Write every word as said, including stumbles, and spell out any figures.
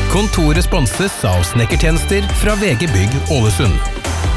Kontoret sponses av snekkertjenester fra V G Bygg Ålesund.